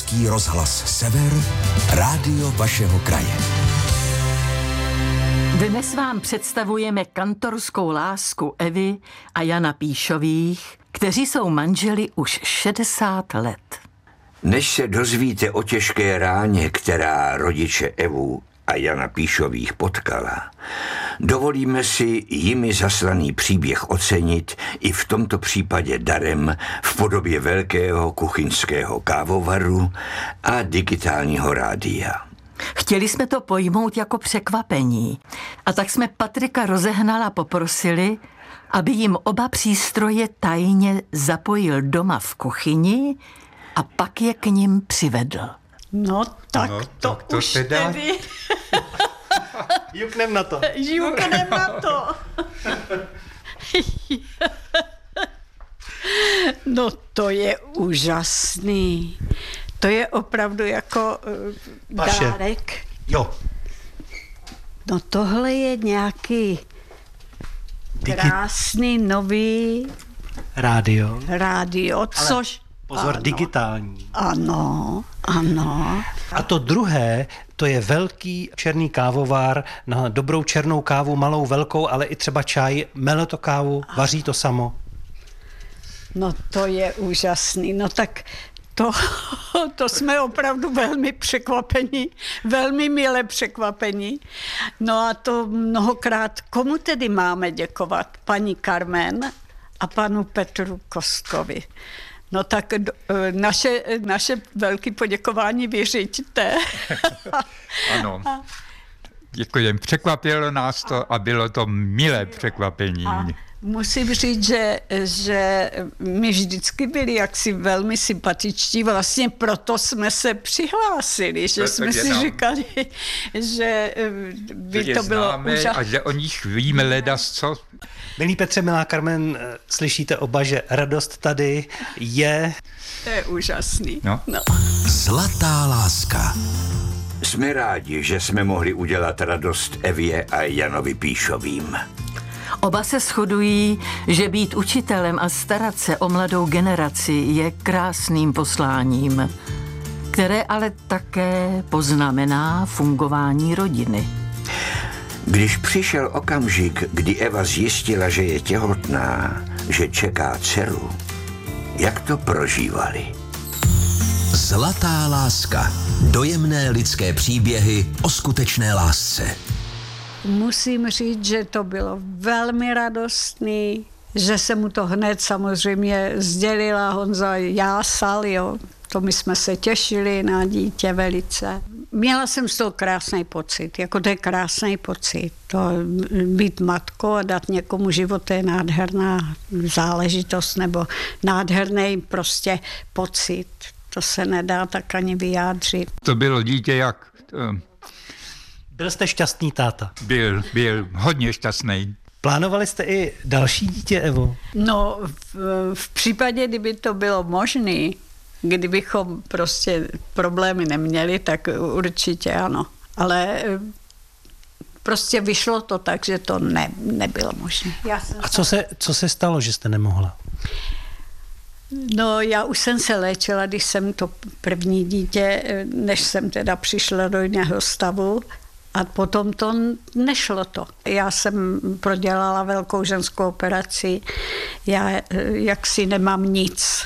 Český rozhlas Sever, rádio vašeho kraje. Dnes vám představujeme kantorskou lásku Evy a Jana Píšových, kteří jsou manželi už 60 let. Než se dozvíte o těžké ráně, která rodiče Evu a Jana Píšových potkala, dovolíme si jimi zaslaný příběh ocenit i v tomto případě darem v podobě velkého kuchyňského kávovaru a digitálního rádia. Chtěli jsme to pojmout jako překvapení a tak jsme Patrika Rozehnala a poprosili, aby jim oba přístroje tajně zapojil doma v kuchyni a pak je k nim přivedl. No tak to už teda... tedy. Juknem na to. Juknem na to. No to je úžasný. To je opravdu jako dárek. Jo. No tohle je nějaký krásný nový rádio, což... Pozor, ano, digitální. Ano, ano. A to druhé, to je velký černý kávovár na dobrou černou kávu, malou, velkou, ale i třeba čaj, mele to kávu, vaří to samo. No to je úžasný. No tak to jsme opravdu velmi překvapení, velmi milé překvapení. No a to mnohokrát, komu tedy máme děkovat? Paní Carmen a panu Petru Kostkovi. No tak naše velké poděkování vyřiďte. Ano. Děkujem. Překvapilo nás to a bylo to milé překvapení. A musím říct, že my vždycky byli jaksi velmi sympatičtí, vlastně proto jsme se přihlásili, že jsme si říkali, že by to bylo úžasné. A že o nich víme ledasco. Milí Petře, milá Carmen, slyšíte oba, že radost tady je... To je úžasný. No. Zlatá láska. Jsme rádi, že jsme mohli udělat radost Evě a Janovi Píšovým. Oba se shodují, že být učitelem a starat se o mladou generaci je krásným posláním, které ale také poznamená fungování rodiny. Když přišel okamžik, kdy Eva zjistila, že je těhotná, že čeká dceru, jak to prožívali? Zlatá láska. Dojemné lidské příběhy o skutečné lásce. Musím říct, že to bylo velmi radostný, že se mu to hned samozřejmě sdělila, Honza jásal, jo. To my jsme se těšili na dítě velice. Měla jsem z toho krásný pocit, jako to je krásný pocit. To být matkou a dát někomu život, to je nádherná záležitost nebo nádherný prostě pocit. To se nedá tak ani vyjádřit. To bylo dítě jak... Byl jste šťastný táta? Byl hodně šťastný. Plánovali jste i další dítě, Evo? No, v případě, kdyby to bylo možné, kdybychom prostě problémy neměli, tak určitě ano. Ale prostě vyšlo to tak, že to nebylo možné. A co se stalo, že jste nemohla? No, já už jsem se léčila, když jsem to první dítě, než jsem teda přišla do jiného stavu, a potom to nešlo to. Já jsem prodělala velkou ženskou operaci, já jaksi nemám nic.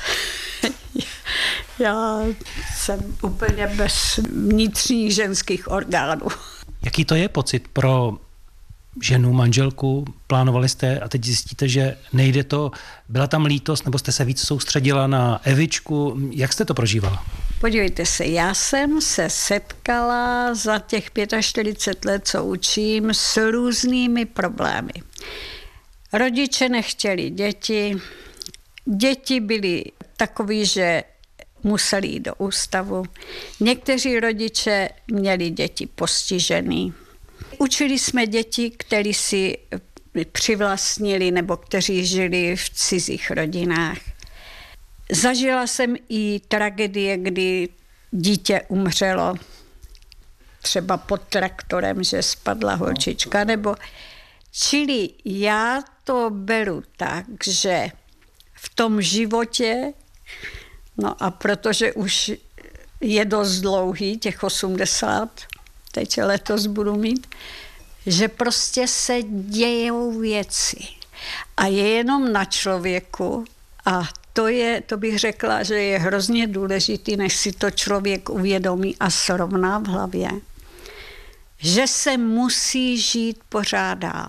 Já jsem úplně bez vnitřních ženských orgánů. Jaký to je pocit pro ženu, manželku? Plánovali jste a teď zjistíte, že nejde to. Byla tam lítost, nebo jste se víc soustředila na Evičku? Jak jste to prožívala? Podívejte se, já jsem se setkala za těch 45 let, co učím, s různými problémy. Rodiče nechtěli děti, děti byly takový, že museli jít do ústavu. Někteří rodiče měli děti postižený. Učili jsme děti, kteří si přivlastnili nebo kteří žili v cizích rodinách. Zažila jsem i tragédie, kdy dítě umřelo třeba pod traktorem, že spadla holčička, nebo... Čili já to beru tak, že v tom životě, no a protože už je dost dlouhý, těch 80, teď letos budu mít, že prostě se dějou věci. A je jenom na člověku, a to bych řekla, že je hrozně důležitý, než si to člověk uvědomí a srovná v hlavě, že se musí žít pořád dál.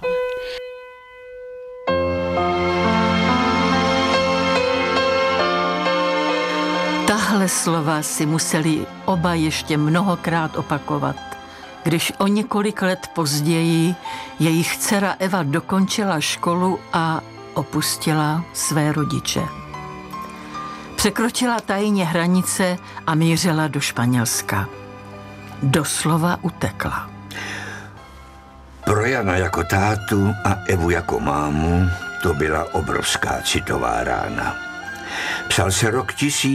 Tahle slova si museli oba ještě mnohokrát opakovat, když o několik let později jejich dcera Eva dokončila školu a opustila své rodiče. Překročila tajně hranice a mířila do Španělska. Doslova utekla. Pro Jana jako tátu a Evu jako mámu to byla obrovská citová rána. Psal se rok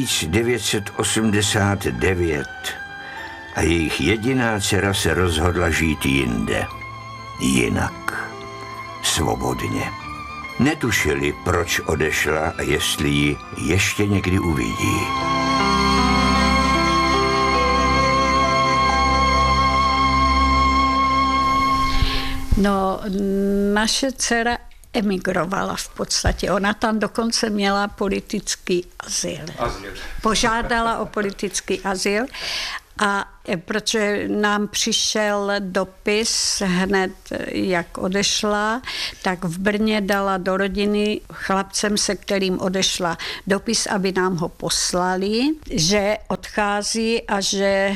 1989 a jejich jediná dcera se rozhodla žít jinde. Jinak. Svobodně. Netušili, proč odešla a jestli ji ještě někdy uvidí. No, naše dcera emigrovala v podstatě. Ona tam dokonce měla politický azyl. Požádala o politický azyl a protože nám přišel dopis hned, jak odešla, tak v Brně dala do rodiny chlapcem, se kterým odešla, dopis, aby nám ho poslali, že odchází a že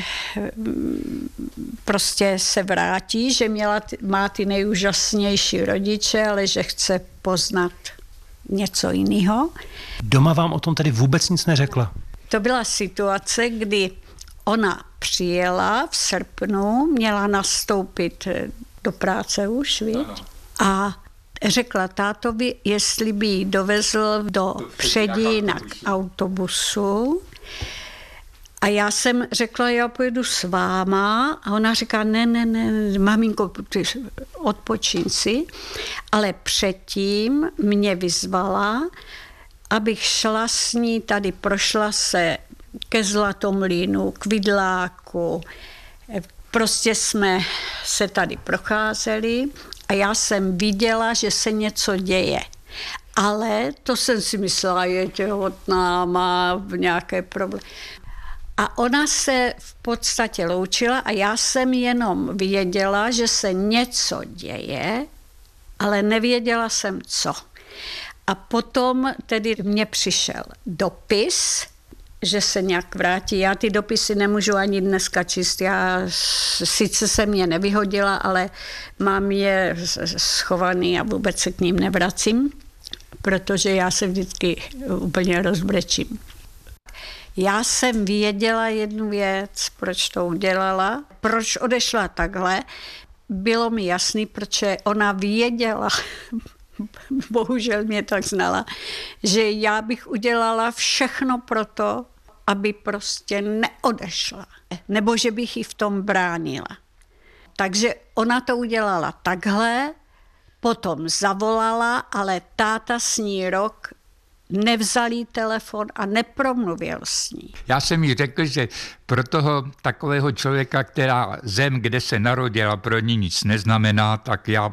prostě se vrátí, že má ty nejúžasnější rodiče, ale že chce poznat něco jiného. Doma vám o tom tedy vůbec nic neřekla? To byla situace, kdy ona přijela v srpnu, měla nastoupit do práce už, a řekla tátovi, jestli by ji dovezl do Předína k autobusu. A já jsem řekla, já pojedu s váma. A ona říká, ne, maminko, odpočin si. Ale předtím mě vyzvala, abych šla s ní, tady prošla se ke Zlatomlýnu, k Vidláku. Prostě jsme se tady procházeli a já jsem viděla, že se něco děje. Ale to jsem si myslela, je těhotná, má nějaké problémy. A ona se v podstatě loučila a já jsem jenom věděla, že se něco děje, ale nevěděla jsem co. A potom tedy mně přišel dopis, že se nějak vrátí. Já ty dopisy nemůžu ani dneska číst. Já sice jsem je nevyhodila, ale mám je schovaný a vůbec se k ním nevracím, protože já se vždycky úplně rozbrečím. Já jsem věděla jednu věc, proč to udělala, proč odešla takhle. Bylo mi jasný, protože ona věděla, bohužel mě tak znala, že já bych udělala všechno pro to, aby prostě neodešla. Nebo že bych ji v tom bránila. Takže ona to udělala takhle, potom zavolala, ale táta s ní rok nevzal jí telefon a nepromluvil s ní. Já jsem jí řekl, že pro toho takového člověka, která zem, kde se narodila, pro ní nic neznamená, tak já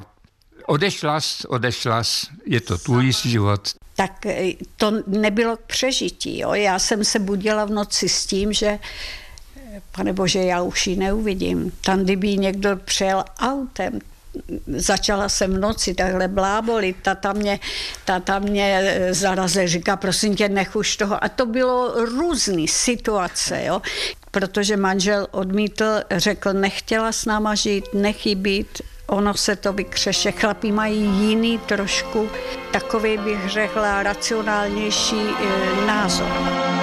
odešla, je to tvůj život. Tak to nebylo k přežití. Jo? Já jsem se budila v noci s tím, že pane bože, já už ji neuvidím. Tam, kdyby někdo přijel autem, začala jsem v noci takhle blábolit, tata mě zarazil, říká, prosím tě, nech už toho. A to bylo různý situace, jo? Protože manžel odmítl, řekl, nechtěla s náma žít, nech jí být, ono se to vykřeše. Chlapí mají jiný trošku, takový bych řekla, racionálnější názor.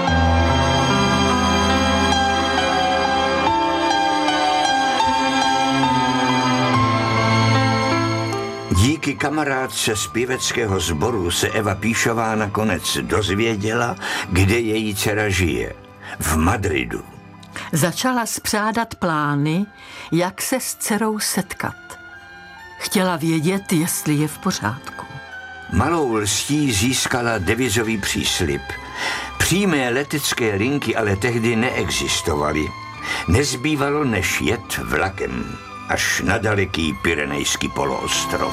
Díky kamarádce z pěveckého sboru se Eva Píšová nakonec dozvěděla, kde její dcera žije. V Madridu. Začala spřádat plány, jak se s dcerou setkat. Chtěla vědět, jestli je v pořádku. Malou lstí získala devizový příslib. Přímé letecké linky ale tehdy neexistovaly. Nezbývalo než jet vlakem až na daleký Pyrenejský poloostrov.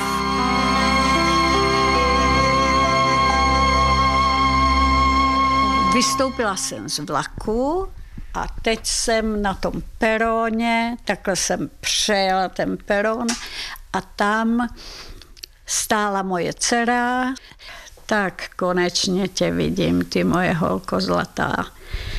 Vystoupila jsem z vlaku a teď jsem na tom peroně, takhle jsem přejela ten peron a tam stála moje dcera. Tak konečně tě vidím, ty moje holko zlatá.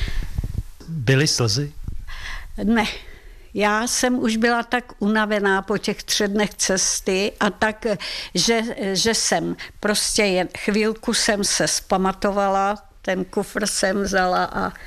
Byly slzy? Ne. Já jsem už byla tak unavená po těch 3 dnech cesty a tak, že jsem prostě jen chvílku jsem se zpamatovala, ten kufr jsem vzala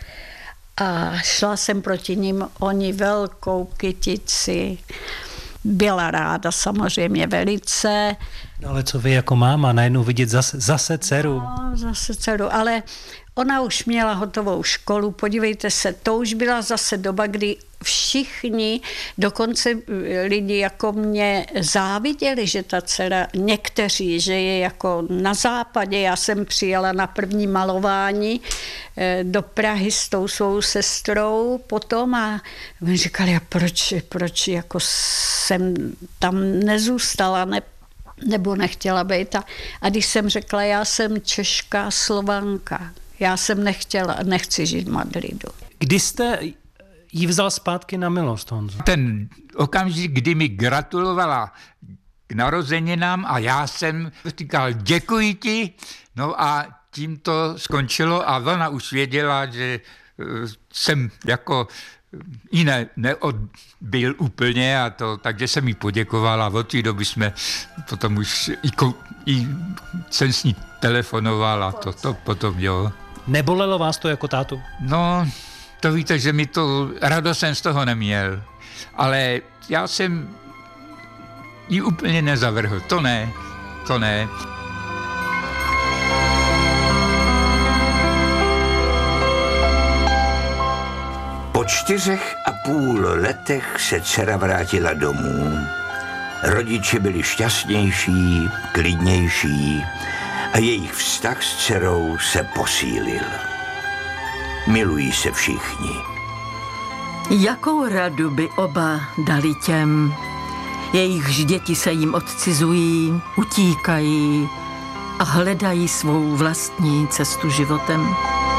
a šla jsem proti ním, oni velkou kytici. Byla ráda samozřejmě velice. Ale co vy jako máma, najednou vidět zase dceru? No, zase dceru, ale ona už měla hotovou školu, podívejte se, to už byla zase doba, kdy všichni, dokonce lidi jako mě záviděli, že ta dcera, někteří, že je jako na západě, já jsem přijela na první malování do Prahy s tou svou sestrou potom a mi říkali, a proč jako jsem tam nezůstala, nebo nechtěla být. A když jsem řekla, já jsem Češka, Slovanka, já jsem nechci žít v Madridu. Kdy jste jí vzal zpátky na milost, Honzo? Ten okamžik, kdy mi gratulovala k narozeninám a já jsem říkal, děkuji ti, no a tím to skončilo a ona už věděla, že jsem jako ji neodbil úplně a to, takže jsem jí poděkovala. Od té doby jsme potom už jsem s ní telefonoval a to potom, jo. Nebolelo vás to jako tátu? No, to víte, že mi to, radost jsem z toho neměl, ale já jsem ji úplně nezavrhl, to ne. Po 4,5 letech se dcera vrátila domů. Rodiče byli šťastnější, klidnější a jejich vztah s dcerou se posílil. Milují se všichni. Jakou radu by oba dali těm, jejichž děti se jim odcizují, utíkají a hledají svou vlastní cestu životem?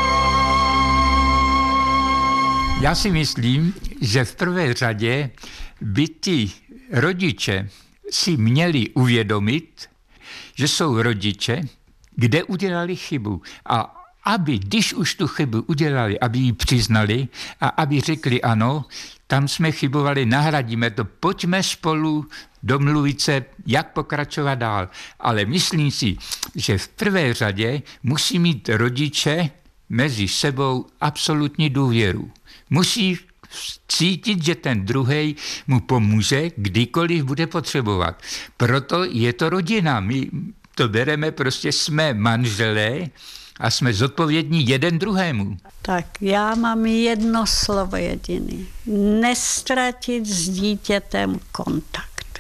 Já si myslím, že v prvé řadě by ti rodiče si měli uvědomit, že jsou rodiče, kde udělali chybu. A aby, když už tu chybu udělali, aby ji přiznali a aby řekli ano, tam jsme chybovali, nahradíme to, pojďme spolu domluvit se, jak pokračovat dál. Ale myslím si, že v prvé řadě musí mít rodiče mezi sebou absolutní důvěru. Musí cítit, že ten druhej mu pomůže, kdykoliv bude potřebovat. Proto je to rodina. My to bereme, prostě jsme manželé a jsme zodpovědní jeden druhému. Tak já mám jedno slovo jediný. Nestratit s dítětem kontakt.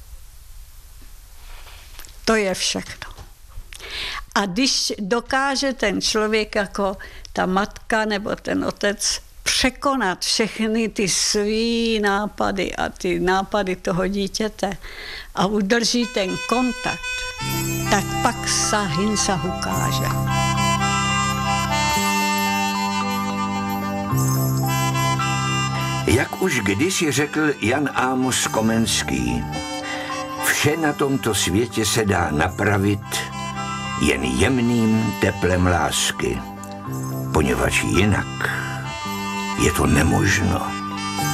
To je všechno. A když dokáže ten člověk jako ta matka nebo ten otec překonat všechny ty svý nápady a ty nápady toho dítěte a udrží ten kontakt, tak pak sa hinsa ukáže. Jak už kdysi řekl Jan Amos Komenský, vše na tomto světě se dá napravit jen jemným teplem lásky, poněvadž jinak je to nemožno.